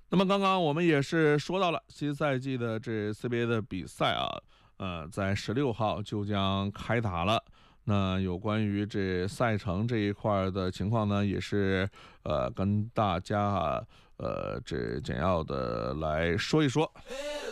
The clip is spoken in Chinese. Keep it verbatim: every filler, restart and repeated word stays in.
那么刚刚我们也是说到了新赛季的这 C B A 的比赛啊，呃，在十六号就将开打了。那有关于这赛程这一块的情况呢，也是呃跟大家啊呃这简要的来说一说。